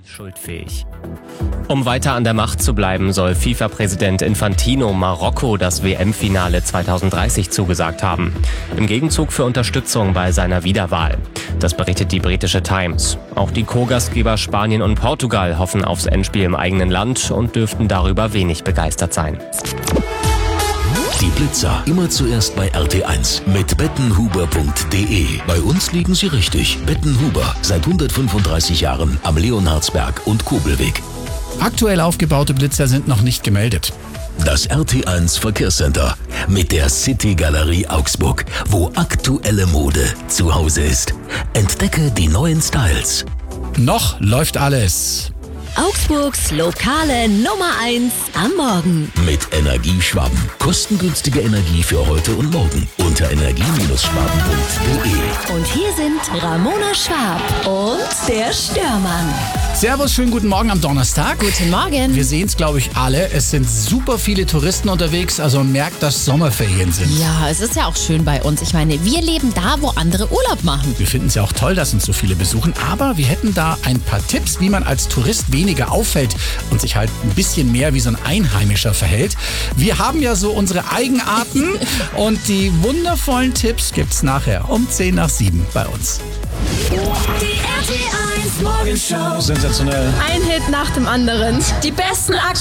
schuldfähig. Um weiter an der Macht zu bleiben, soll FIFA-Präsident Infantino Marokko das WM-Finale 2030 zugesagt haben. Im Gegenzug für Unterstützung bei seiner Wiederwahl. Das berichtet die britische Times. Auch die Co-Gastgeber Spanien und Portugal hoffen aufs Endspiel im eigenen Land und dürften darüber wenig begeistert sein. Die Blitzer immer zuerst bei RT1 mit bettenhuber.de. Bei uns liegen Sie richtig. Bettenhuber, seit 135 Jahren am Leonhardsberg und Kobelweg. Aktuell aufgebaute Blitzer sind noch nicht gemeldet. Das RT1 Verkehrscenter mit der City Galerie Augsburg, wo aktuelle Mode zu Hause ist. Entdecke die neuen Styles. Noch läuft alles. Augsburgs lokale Nummer 1 am Morgen. Mit Energieschwaben. Kostengünstige Energie für heute und morgen. Unter energie-schwaben.de. Und hier sind Ramona Schwab und der Störmann. Servus, schönen guten Morgen am Donnerstag. Guten Morgen. Wir sehen es, glaube ich, alle. Es sind super viele Touristen unterwegs, also man merkt, dass Sommerferien sind. Ja, es ist ja auch schön bei uns. Ich meine, wir leben da, wo andere Urlaub machen. Wir finden es ja auch toll, dass uns so viele besuchen, aber wir hätten da ein paar Tipps, wie man als Tourist weniger auffällt und sich halt ein bisschen mehr wie so ein Einheimischer verhält. Wir haben ja so unsere Eigenarten und die wundervollen Tipps gibt's nachher um 6:10 bei uns. Die RT1 Morgenshow. Sensationell. Ein Hit nach dem anderen. Die besten